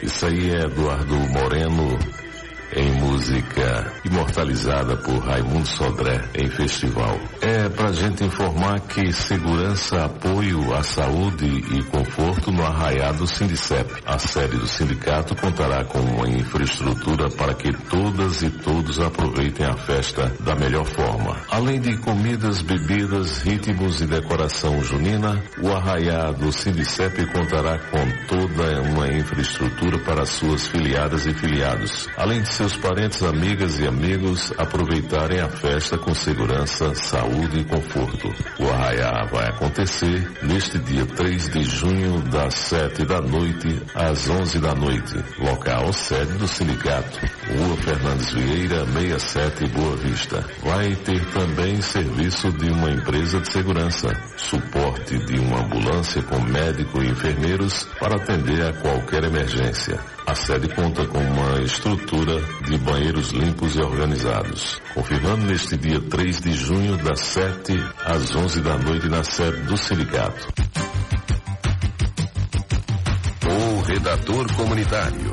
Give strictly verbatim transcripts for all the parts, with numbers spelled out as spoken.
Isso aí é Eduardo Moreno, em música imortalizada por Raimundo Sodré em festival. É pra gente informar que segurança, apoio à saúde e conforto no Arraiado Sindicep. A sede do sindicato contará com uma infraestrutura para que todas e todos aproveitem a festa da melhor forma. Além de comidas, bebidas, ritmos e decoração junina, o Arraiado Sindicep contará com toda uma infraestrutura para suas filiadas e filiados. Além de seus parentes, amigas e amigos aproveitarem a festa com segurança, saúde e conforto. O Arraiá vai acontecer neste dia três de junho, das sete da noite às onze da noite. Local sede do sindicato, Rua Fernandes Vieira, sessenta e sete, Boa Vista. Vai ter também serviço de uma empresa de segurança, suporte de uma ambulância com médico e enfermeiros para atender a qualquer emergência. A sede conta com uma estrutura de banheiros limpos e organizados. Confirmando neste dia três de junho, das sete às onze da noite, na sede do sindicato. O redator comunitário,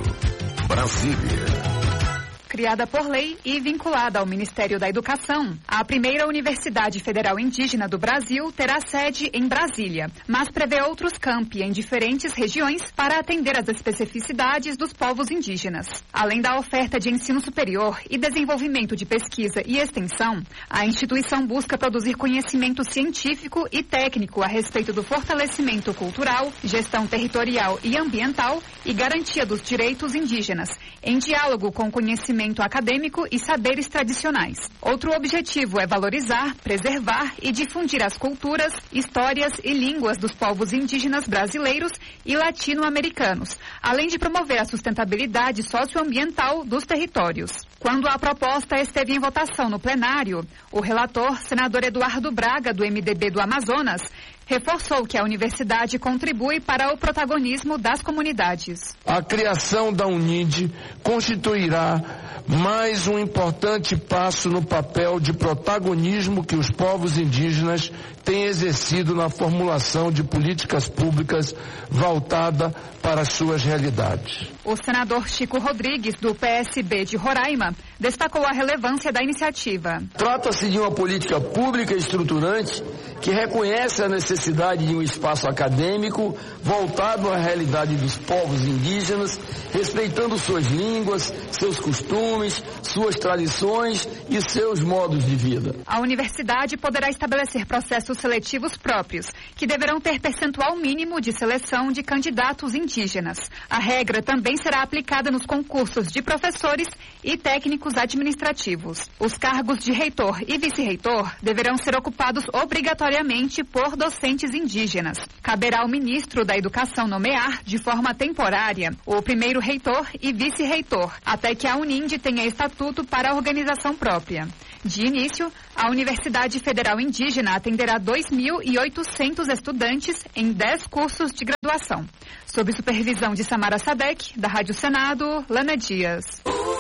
Brasília. Criada por lei e vinculada ao Ministério da Educação, a primeira Universidade Federal Indígena do Brasil terá sede em Brasília, mas prevê outros campi em diferentes regiões para atender às especificidades dos povos indígenas. Além da oferta de ensino superior e desenvolvimento de pesquisa e extensão, a instituição busca produzir conhecimento científico e técnico a respeito do fortalecimento cultural, gestão territorial e ambiental e garantia dos direitos indígenas, em diálogo com conhecimento acadêmico e saberes tradicionais. Outro objetivo é valorizar, preservar e difundir as culturas, histórias e línguas dos povos indígenas brasileiros e latino-americanos, além de promover a sustentabilidade socioambiental dos territórios. Quando a proposta esteve em votação no plenário, o relator, senador Eduardo Braga, do M D B do Amazonas, reforçou que a universidade contribui para o protagonismo das comunidades. A criação da UNID constituirá mais um importante passo no papel de protagonismo que os povos indígenas têm exercido na formulação de políticas públicas voltada para as suas realidades. O senador Chico Rodrigues, do P S B de Roraima, destacou a relevância da iniciativa. Trata-se de uma política pública estruturante que reconhece a necessidade de um espaço acadêmico voltado à realidade dos povos indígenas, respeitando suas línguas, seus costumes, suas tradições e seus modos de vida. A universidade poderá estabelecer processos seletivos próprios, que deverão ter percentual mínimo de seleção de candidatos indígenas. A regra também será aplicada nos concursos de professores e técnicos administrativos. Os cargos de reitor e vice-reitor deverão ser ocupados obrigatoriamente por docentes indígenas. Caberá ao ministro da Educação nomear, de forma temporária, o primeiro reitor e vice-reitor, até que a UNIND tenha estatuto para a organização própria. De início, a Universidade Federal Indígena atenderá dois mil e oitocentos estudantes em dez cursos de graduação. Sob supervisão de Samara Sadek, da Rádio Senado, Lana Dias.